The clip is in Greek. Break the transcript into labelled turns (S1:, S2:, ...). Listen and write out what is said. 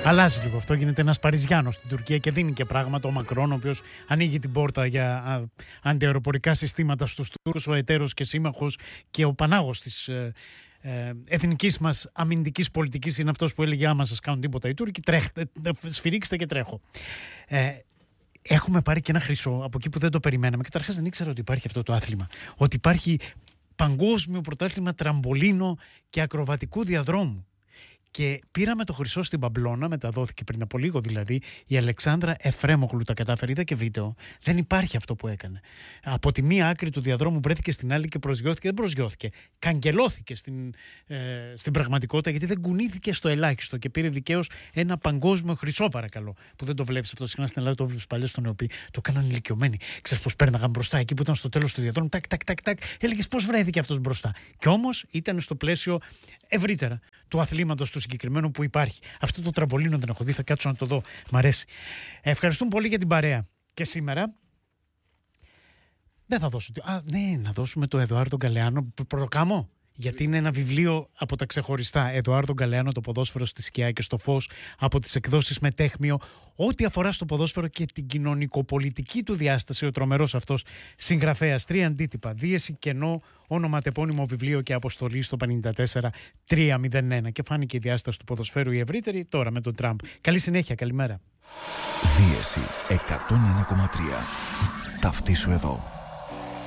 S1: Αλλάζει λίγο αυτό, γίνεται ένας Παριζιάνος στην Τουρκία και δίνει και πράγματα. Ο Μακρόν, ο οποίος ανοίγει την πόρτα για αντιαεροπορικά συστήματα στους Τούρκους, ο εταίρος και σύμμαχος και ο πανάγος της εθνικής μας αμυντικής πολιτικής είναι αυτός που έλεγε: άμα σας κάνουν τίποτα οι Τούρκοι, τρέχτε, σφυρίξτε και τρέχω. Έχουμε πάρει και ένα χρυσό από εκεί που δεν το περιμέναμε. Καταρχάς δεν ήξερα ότι υπάρχει αυτό το άθλημα. Ότι υπάρχει παγκόσμιο πρωτάθλημα τραμπολίνο και ακροβατικού διαδρόμου. Και πήραμε το χρυσό στην Παμπλώνα, μεταδόθηκε πριν από λίγο δηλαδή. Η Αλεξάνδρα Εφρέμογλου τα κατάφερε, είδα και βίντεο. Δεν υπάρχει αυτό που έκανε. Από τη μία άκρη του διαδρόμου βρέθηκε στην άλλη και προσγειώθηκε. Δεν προσγειώθηκε. Καγκελώθηκε στην πραγματικότητα, γιατί δεν κουνήθηκε στο ελάχιστο και πήρε δικαίως ένα παγκόσμιο χρυσό, παρακαλώ. Που δεν το βλέπεις αυτό συχνά στην Ελλάδα, το βλέπεις παλιές στον ΕΟΠΗ. Το κάνανε ηλικιωμένοι. Ξέρεις πώς πέρναγαν μπροστά εκεί που ήταν στο τέλος του διαδρόμου. Τάκ. Έλεγες πώς βρέθηκε αυτός μπροστά. Κι όμως ήταν στο πλαίσιο ευρύτερα του αθλήματος του συγκεκριμένου που υπάρχει. Αυτό το τραμπολίνο δεν έχω δει, θα κάτσω να το δω. Μ' αρέσει. Ευχαριστούμε πολύ για την παρέα. Και σήμερα δεν θα δώσω. Να δώσουμε το Εδουάρντο Γκαλεάνο. Πρωτοκάμω. Γιατί είναι ένα βιβλίο από τα ξεχωριστά. Εδουάρντο Γκαλεάνο, το ποδόσφαιρο στη σκιά και στο φως, από τις εκδόσεις Μετέχμιο. Ό,τι αφορά στο ποδόσφαιρο και την κοινωνικοπολιτική του διάσταση, ο τρομερός αυτός συγγραφέας. 3 αντίτυπα. Δίεση, κενό, ονοματεπώνυμο βιβλίο και αποστολή στο 54301. Και φάνηκε η διάσταση του ποδοσφαίρου η ευρύτερη τώρα με τον Τραμπ. Καλή συνέχεια, καλημέρα.
S2: Δίεση 101,3. Ταυτίσου εδώ.